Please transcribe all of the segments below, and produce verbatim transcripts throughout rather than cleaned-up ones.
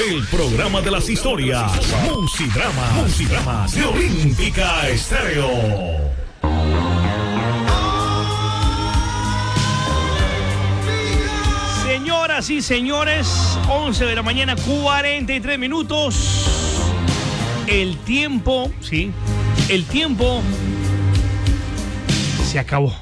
El programa de las historias. Musidrama. Musidrama de Olímpica Estéreo. Señoras y señores, once de la mañana, cuarenta y tres minutos. El tiempo, sí, el tiempo se acabó.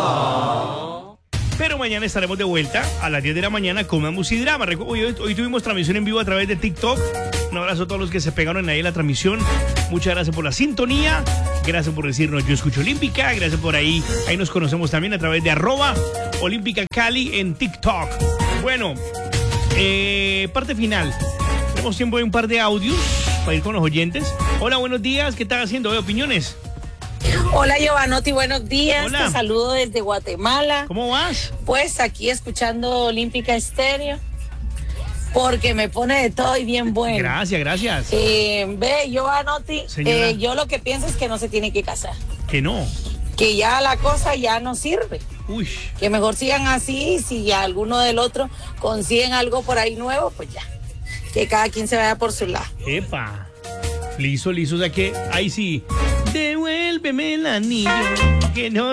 Oh. Pero mañana estaremos de vuelta a las diez de la mañana con más Musidrama. Hoy, hoy, hoy tuvimos transmisión en vivo a través de TikTok. Un abrazo a todos los que se pegaron ahí en la transmisión. Muchas gracias por la sintonía. Gracias por decirnos yo escucho Olímpica. Gracias por ahí. Ahí nos conocemos también a través de arroba Olímpica Cali en TikTok. Bueno, eh, parte final. Tenemos tiempo de un par de audios para ir con los oyentes. Hola, buenos días. ¿Qué están haciendo? ¿Eh, opiniones? Hola, Giovanotti, buenos días. Hola. Te saludo desde Guatemala. ¿Cómo vas? Pues aquí escuchando Olímpica Estéreo, porque me pone de todo y bien bueno. Gracias, gracias. Eh, ve, Giovanotti, eh, yo lo que pienso es que no se tiene que casar. Que no. Que ya la cosa ya no sirve. Uy. Que mejor sigan así, si alguno del otro consiguen algo por ahí nuevo, pues ya. Que cada quien se vaya por su lado. Epa. Liso, liso, o sea que ahí sí. Devuélveme el anillo. Que no.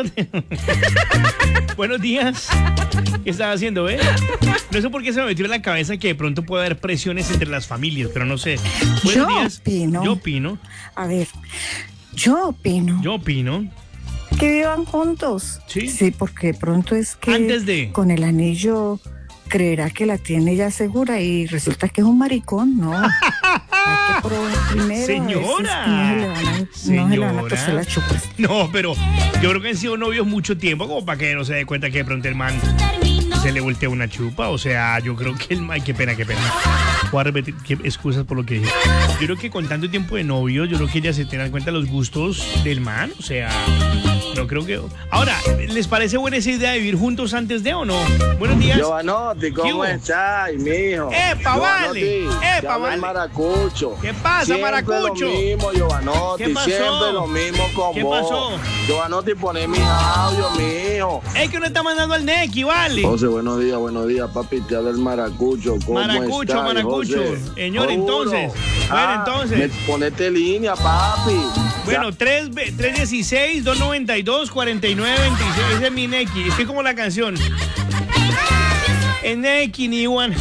Buenos días. ¿Qué estás haciendo, eh? No sé por qué se me metió en la cabeza que de pronto puede haber presiones entre las familias, pero no sé. Buenos yo días. opino. Yo opino. A ver, yo opino. Yo opino. Que vivan juntos. Sí. Sí, porque de pronto es que Antes de. con el anillo creerá que la tiene ya segura y resulta que es un maricón, ¿no? Hay que probar primero. Señora. No se le van a, no se le van a torcer las chupas. No, pero yo creo que han sido novios mucho tiempo como para que no se dé cuenta que de pronto el man se le voltea una chupa. O sea, yo creo que el man... Qué pena, qué pena. Voy a repetir qué excusas por lo que dije. Yo creo que con tanto tiempo de novio, yo creo que ella se tiene en cuenta los gustos del man. O sea, no creo que... Ahora, ¿les parece buena esa idea de vivir juntos antes de o no? Buenos días. Giovanotti, ¿cómo estás, mijo? ¡Epa, vale! ¡Epa, vale! Maracucho. ¿Qué pasa, siempre Maracucho? Siempre lo mismo, Giovanotti. ¿Qué pasó? Siempre lo mismo con ¿Qué vos. pasó? Giovanotti, poné mis audios, mijo. Es que uno está mandando al Neki, vale. José, buenos días, buenos días, papi. Te habla el Maracucho. ¿Cómo Maracucho, estás, Maracucho. José? Señor, Seguro. entonces. Bueno, Ah, entonces. me- Ponete línea, papi. Bueno, tres uno seis, dos nueve dos, cuatro nueve dos seis. Ese es mi Neki. Estoy como la canción. Es Neki, ni one.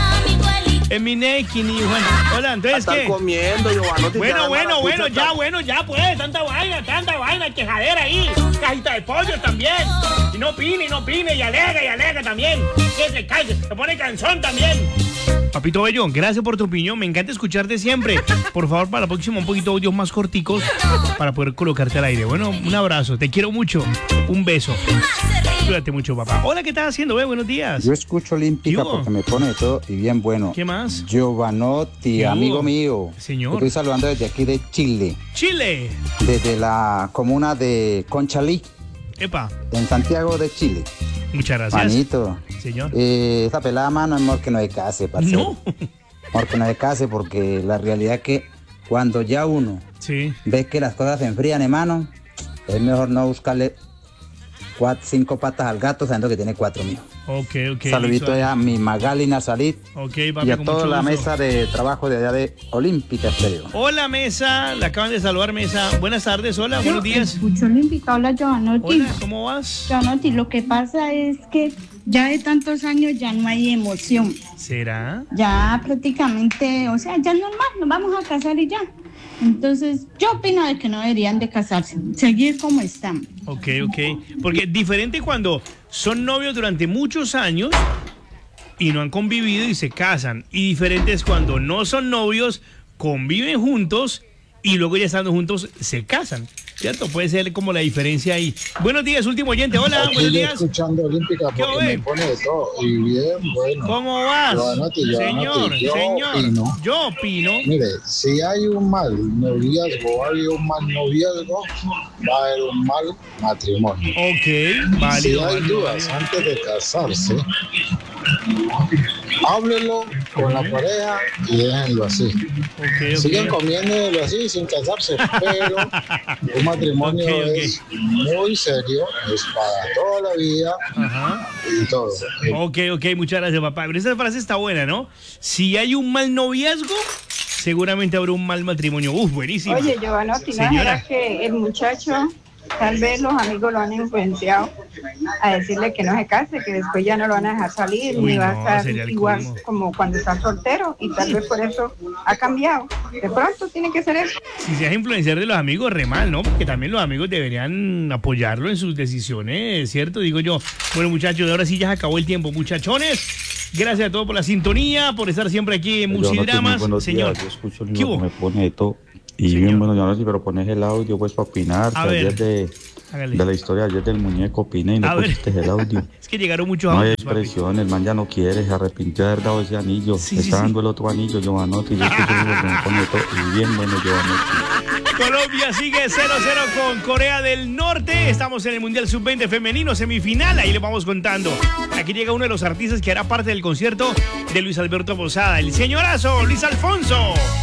Es mi Neki, ni one. Hola, entonces, Estás ¿qué? comiendo, Giovanotti. Bueno, te bueno, Maracucho, bueno, ya, está- bueno, ya, pues, tanta vaina, tanta vaina, quejadera ahí, cajita de pollo también, y no opine, y no opine, y alega, y alega también, que se calle, se pone canción también. Papito Bello, gracias por tu opinión, me encanta escucharte siempre. Por favor, para la próxima un poquito de audios más corticos para poder colocarte al aire. Bueno, un abrazo, te quiero mucho, un beso. Cuídate mucho, papá. Hola, ¿qué estás haciendo, eh? Buenos días. Yo escucho Olímpica ¿Yo? porque me pone de todo y bien bueno. ¿Qué más? Giovanotti, ¿Yo? amigo mío. Señor. Te estoy saludando desde aquí de Chile, Chile. desde la comuna de Conchalí, Epa, en Santiago de Chile. muchas gracias. Manito, Señor. eh, esa pelada mano es mejor que no se case, parcero. No. Mejor que no se case porque la realidad es que cuando ya uno Sí. ve que las cosas se enfrían, hermano, es mejor no buscarle cuatro, cinco patas al gato sabiendo que tiene cuatro míos. Ok, ok. Saludito listo. a mi Magali Nazarit Ok, papi, y a con toda mucho la gusto. mesa de trabajo de allá de Olímpica Estéreo. Hola, mesa. La acaban de saludar, mesa. Buenas tardes, hola, buenos días. Escucho Olímpica, hola Giovanotti. Hola, ¿cómo vas? Giovanotti, lo que pasa es que ya de tantos años ya no hay emoción. ¿Será? Ya prácticamente, o sea, ya es normal, nos vamos a casar y ya. Entonces, yo opino de que no deberían de casarse, seguir como están. Ok, ok. Porque diferente cuando son novios durante muchos años y no han convivido y se casan. Y diferente es cuando no son novios, conviven juntos y luego ya estando juntos se casan. ¿Cierto? Puede ser como la diferencia ahí. Buenos días, último oyente. Hola, Aquí buenos yo días. escuchando Olímpica ¿Qué porque ve? me pone de todo y bien bueno. ¿Cómo vas? Giovanotti, Giovanotti, Señor, yo señor. opino. Yo opino. Mire, si hay un mal noviazgo, hay un mal noviazgo, va a haber un mal matrimonio. Ok, válido. Si hay válido, dudas válido. antes de casarse, háblelo con la pareja y déjenlo así. Okay, okay. Siguen comiéndolo así sin casarse, pero un matrimonio Okay, okay. es muy serio, es para toda la vida. Ajá. Y todo. Ok, ok, muchas gracias, papá. Pero esa frase está buena, ¿no? Si hay un mal noviazgo, seguramente habrá un mal matrimonio. Uf, buenísimo. Oye, Giovanotti, ¿no será que el muchacho, tal vez los amigos lo han influenciado a decirle que no se case, que después ya no lo van a dejar salir, Uy, ni va no, a sería estar el igual colmo. como cuando está soltero, y tal vez por eso ha cambiado? De pronto tiene que ser eso. Si se deja influenciar de los amigos, re mal, ¿no? Porque también los amigos deberían apoyarlo en sus decisiones, ¿cierto? Digo yo. Bueno, muchachos, ahora sí ya se acabó el tiempo, muchachones. Gracias a todos por la sintonía, por estar siempre aquí en Musidramas. Señor, yo escucho el ¿qué hubo? que me pone de todo. Y Señor. bien, bueno, yo no sé, pero pones el audio pues para opinar. A Que ver, ayer de, hágale. de la historia ayer del muñeco opiné y no A ver. pusiste el audio. Es que llegaron muchos No hay audios, papi. expresión, el man ya no quiere, se arrepintió de haber dado ese anillo. Sí, Está sí, dando sí. el otro anillo, Giovanotti. Yo escucho el que me pone de todo. Y bien, bueno, Giovanotti. Colombia sigue cero cero con Corea del Norte. Estamos en el Mundial sub veinte femenino semifinal. Ahí le vamos contando. Aquí llega uno de los artistas que hará parte del concierto de Luis Alberto Posada, el señorazo Luis Alfonso.